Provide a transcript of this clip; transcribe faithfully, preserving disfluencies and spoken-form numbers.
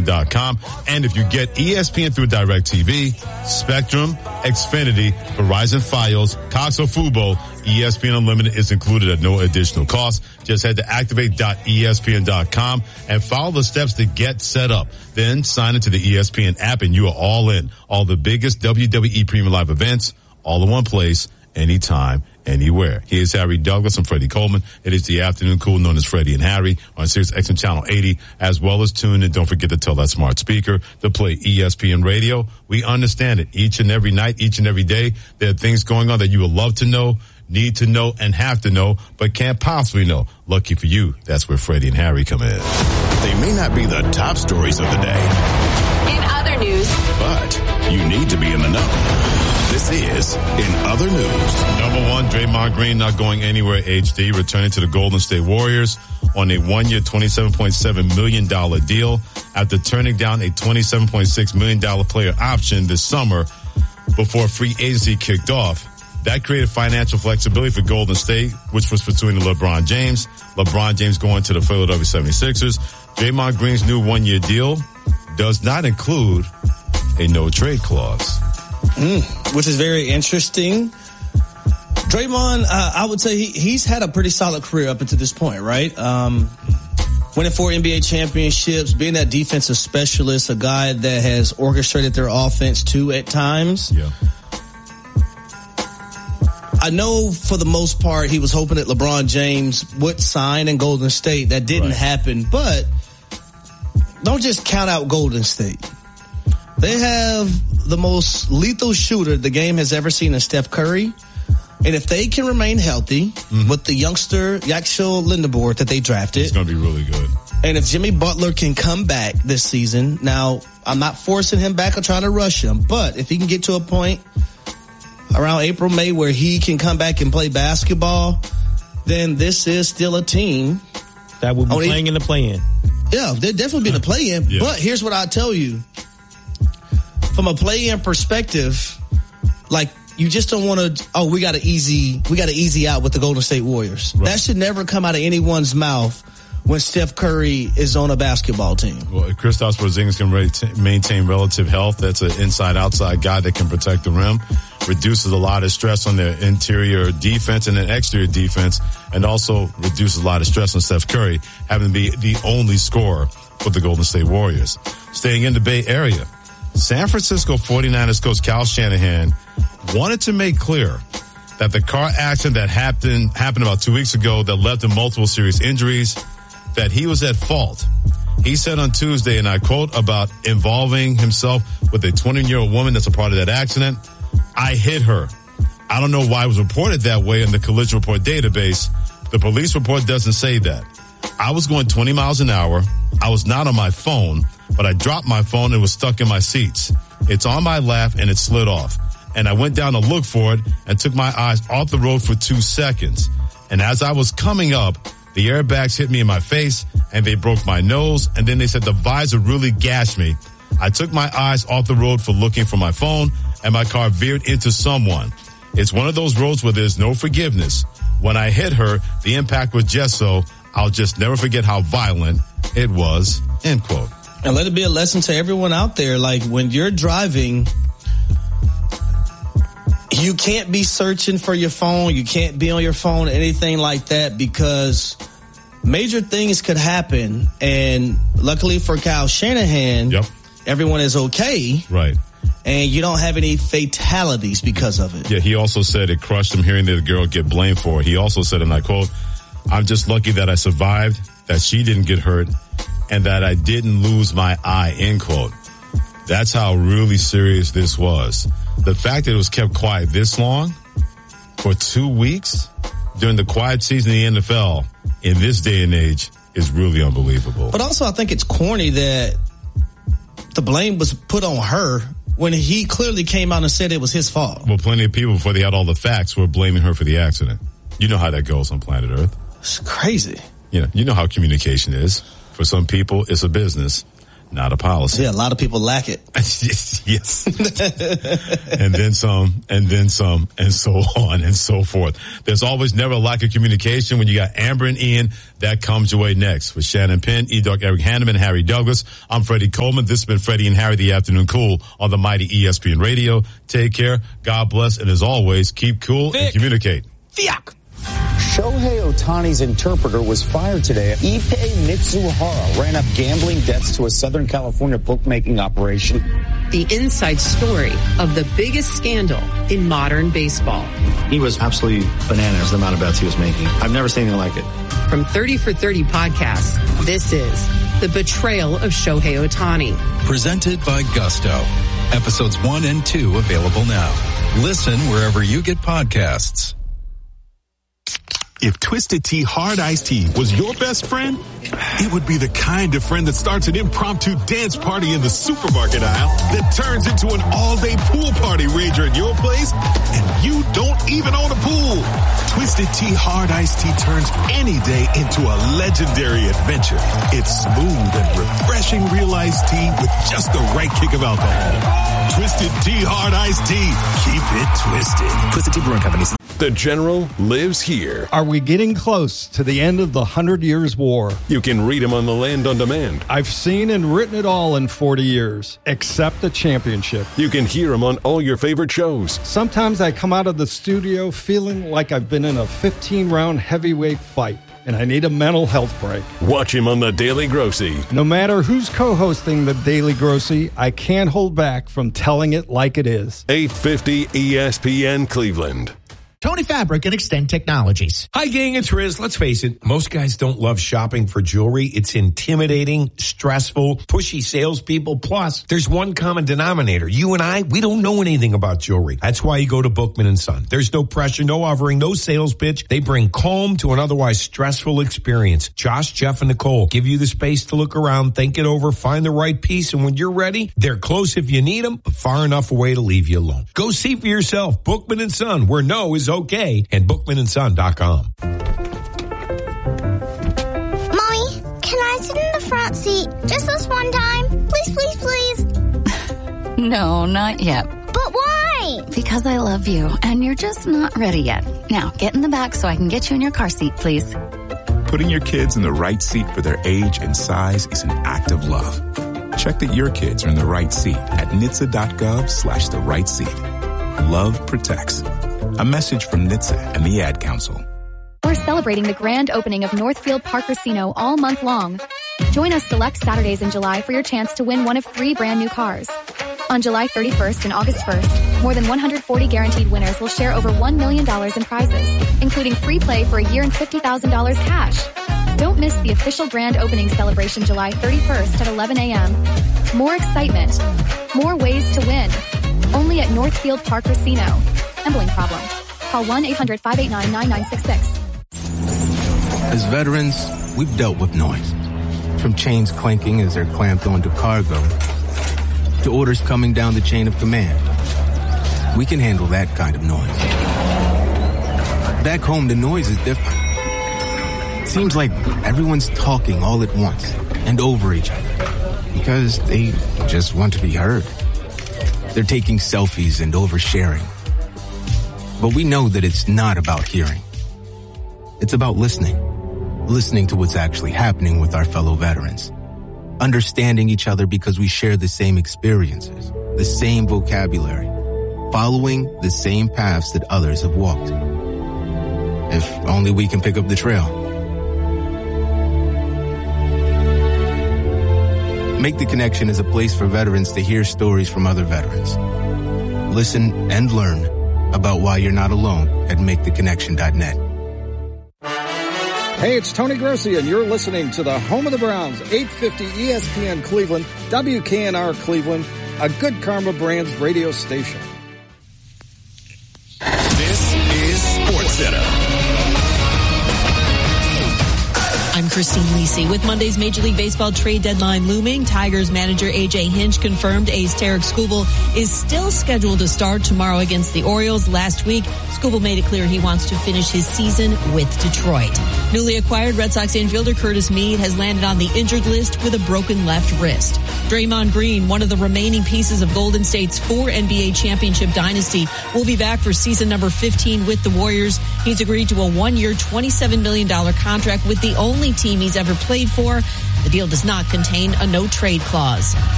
N dot com. And if you get E S P N through DirecTV, Spectrum, Xfinity, Verizon Fios, Cox or Fubo, E S P N Unlimited is included at no additional cost. Just head to activate dot E S P N dot com and follow the steps to get set up. Then sign into the E S P N app and you are all in. All the biggest W W E Premium Live events, all in one place, anytime, anywhere. Here's Harry Douglas and Freddie Coleman. It is the afternoon cool known as Freddie and Harry on Sirius X M Channel eighty, as well as tune in. Don't forget to tell that smart speaker to play E S P N Radio. We understand it each and every night, each and every day. There are things going on that you would love to know, need to know, and have to know, but can't possibly know. Lucky for you, that's where Freddie and Harry come in. They may not be the top stories of the day. In other news. But you need to be in the know. This is In Other News. Number one, Draymond Green not going anywhere, H D, returning to the Golden State Warriors on a one-year, twenty-seven point seven million dollars deal after turning down a twenty-seven point six million dollars player option this summer before free agency kicked off. That created financial flexibility for Golden State, which was pursuing LeBron James. LeBron James going to the Philadelphia seventy-sixers. Draymond Green's new one-year deal does not include a no-trade clause. Mm, which is very interesting. Draymond, uh, I would say he, he's had a pretty solid career up until this point, right? Um, winning four N B A championships, being that defensive specialist, a guy that has orchestrated their offense too at times. Yeah. I know for the most part he was hoping that LeBron James would sign in Golden State. That didn't right. happen, but don't just count out Golden State. They have the most lethal shooter the game has ever seen in Steph Curry. And if they can remain healthy mm-hmm. with the youngster Yaxel Lindebord that they drafted. It's going to be really good. And if Jimmy Butler can come back this season, now I'm not forcing him back or trying to rush him, but if he can get to a point around April, May where he can come back and play basketball, then this is still a team that will be playing in the play-in. Yeah, they'll definitely be in the play-in. Yeah. But here's what I tell you. From a play-in perspective, like, you just don't want to, oh, we got to easy, we got to easy out with the Golden State Warriors. Right. That should never come out of anyone's mouth when Steph Curry is on a basketball team. Well, if Kristaps Porzingis can re- maintain relative health, that's an inside-outside guy that can protect the rim, reduces a lot of stress on their interior defense and then exterior defense, and also reduces a lot of stress on Steph Curry having to be the only scorer for the Golden State Warriors. Staying in the Bay Area, San Francisco forty-niners coach Kyle Shanahan wanted to make clear that the car accident that happened happened about two weeks ago that led to multiple serious injuries, that he was at fault. He said on Tuesday, and I quote, about involving himself with a twenty-year-old woman that's a part of that accident. I hit her. I don't know why it was reported that way in the collision report database. The police report doesn't say that. I was going twenty miles an hour. I was not on my phone, but I dropped my phone and it was stuck in my seats. It's on my lap and it slid off. And I went down to look for it and took my eyes off the road for two seconds. And as I was coming up, the airbags hit me in my face and they broke my nose. And then they said the visor really gashed me. I took my eyes off the road for looking for my phone and my car veered into someone. It's one of those roads where there's no forgiveness. When I hit her, the impact was just so I'll just never forget how violent it was, end quote. And let it be a lesson to everyone out there. Like, when you're driving, you can't be searching for your phone. You can't be on your phone, anything like that, because major things could happen. And luckily for Kyle Shanahan, yep. everyone is okay. Right. And you don't have any fatalities because of it. Yeah, he also said it crushed him hearing that the girl get blamed for it. He also said, and I quote, I'm just lucky that I survived, that she didn't get hurt, and that I didn't lose my eye, end quote. That's how really serious this was. The fact that it was kept quiet this long, for two weeks, during the quiet season of the N F L, in this day and age, is really unbelievable. But also, I think it's corny that the blame was put on her when he clearly came out and said it was his fault. Well, plenty of people, before they had all the facts, were blaming her for the accident. You know how that goes on planet Earth. It's crazy. You know, you know how communication is. For some people, it's a business. not a policy. Yeah, a lot of people lack it. yes, yes. and then some, and then some, and so on and so forth. There's always never a lack of communication when you got Amber and Ian. That comes your way next with Shannon Penn, E-Dog, Eric Hanneman, Harry Douglas. I'm Freddie Coleman. This has been Freddie and Harry, the Afternoon Cool on the mighty E S P N Radio. Take care. God bless. And as always, keep cool Vic. and communicate. Fiak. Shohei Ohtani's interpreter was fired today. Ippei Mitsuhara ran up gambling debts to a Southern California bookmaking operation. The inside story of the biggest scandal in modern baseball. He was absolutely bananas, the amount of bets he was making. I've never seen anything like it. From thirty for thirty podcasts, this is The Betrayal of Shohei Ohtani. Presented by Gusto. Episodes one and two available now. Listen wherever you get podcasts. If Twisted Tea Hard Iced Tea was your best friend, it would be the kind of friend that starts an impromptu dance party in the supermarket aisle that turns into an all-day pool party rager at your place, and you don't even own a pool. Twisted Tea Hard Iced Tea turns any day into a legendary adventure. It's smooth and refreshing real iced tea with just the right kick of alcohol. Twisted Tea Hard Iced Tea. Keep it twisted. Twisted Tea Brewing Company. The General lives here. Are we getting close to the end of the Hundred Years' War? You can read him on the Land on Demand. I've seen and written it all in forty years, except the championship. You can hear him on all your favorite shows. Sometimes I come out of the studio feeling like I've been in a fifteen-round heavyweight fight, and I need a mental health break. Watch him on The Daily Grossy. No matter who's co-hosting The Daily Grossy, I can't hold back from telling it like it is. eight fifty E S P N Cleveland. Tony Fabric and Extend Technologies. Hi, gang, it's Riz. Let's face it, most guys don't love shopping for jewelry. It's intimidating, stressful, pushy salespeople. Plus, there's one common denominator. You and I, we don't know anything about jewelry. That's why you go to Bookman and Son. There's no pressure, no offering, no sales pitch. They bring calm to an otherwise stressful experience. Josh, Jeff, and Nicole give you the space to look around, think it over, find the right piece, and when you're ready, they're close if you need them, but far enough away to leave you alone. Go see for yourself. Bookman and Son, where no is okay, and bookman and son dot com. Mommy, can I sit in the front seat just this one time? Please, please, please. No, not yet. But why? Because I love you, and you're just not ready yet. Now, get in the back so I can get you in your car seat, please. Putting your kids in the right seat for their age and size is an act of love. Check that your kids are in the right seat at N H T S A dot gov slash the right seat. Love protects. A message from N H T S A and the Ad Council. We're celebrating the grand opening of Northfield Park Casino all month long. Join us select Saturdays in July for your chance to win one of three brand new cars. On July thirty-first and August first, more than one hundred forty guaranteed winners will share over one million dollars in prizes, including free play for a year and fifty thousand dollars cash. Don't miss the official grand opening celebration July thirty-first at eleven a.m. More excitement, more ways to win. Only at Northfield Park Casino. Gambling problem. Call one eight hundred five eight nine nine nine six six. As veterans, we've dealt with noise. From chains clanking as they're clamped onto cargo, to orders coming down the chain of command. We can handle that kind of noise. Back home, the noise is different. Seems like everyone's talking all at once and over each other because they just want to be heard. They're taking selfies and oversharing. But we know that it's not about hearing. It's about listening. Listening to what's actually happening with our fellow veterans. Understanding each other because we share the same experiences, the same vocabulary, following the same paths that others have walked. If only we can pick up the trail. Make the Connection is a place for veterans to hear stories from other veterans. Listen and learn about why you're not alone at make the connection dot net. Hey, it's Tony Grossi, and you're listening to the home of the Browns, eight fifty E S P N Cleveland, W K N R Cleveland, a Good Karma Brands radio station. This is SportsCenter. I'm Christine Lisi. With Monday's Major League Baseball trade deadline looming, Tigers manager A J Hinch confirmed ace Tarek Skubal is still scheduled to start tomorrow against the Orioles. Last week, Skubal made it clear he wants to finish his season with Detroit. Newly acquired Red Sox infielder Curtis Mead has landed on the injured list with a broken left wrist. Draymond Green, one of the remaining pieces of Golden State's four N B A championship dynasty, will be back for season number fifteen with the Warriors. He's agreed to a one-year, twenty-seven million dollars contract with the only team he's ever played for. The deal does not contain a no-trade clause.